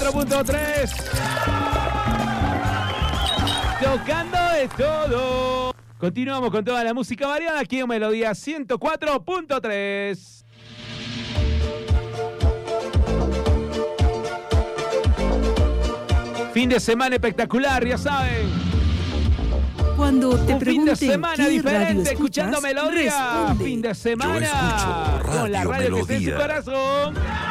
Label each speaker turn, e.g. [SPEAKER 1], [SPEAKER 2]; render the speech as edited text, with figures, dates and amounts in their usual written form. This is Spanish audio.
[SPEAKER 1] 104.3. Tocando de todo. Continuamos con toda la música variada aquí en Melodía 104.3. Fin de semana espectacular, ya saben.
[SPEAKER 2] Cuando te
[SPEAKER 1] Un fin de
[SPEAKER 2] pregunten
[SPEAKER 1] semana
[SPEAKER 2] qué radio
[SPEAKER 1] diferente, escuchando
[SPEAKER 2] escuchas,
[SPEAKER 1] Melodía.
[SPEAKER 2] responde.
[SPEAKER 1] Fin de
[SPEAKER 3] Yo
[SPEAKER 1] semana
[SPEAKER 3] escucho
[SPEAKER 1] con la
[SPEAKER 3] Radio
[SPEAKER 1] radio que está en su
[SPEAKER 3] Melodía.
[SPEAKER 1] corazón.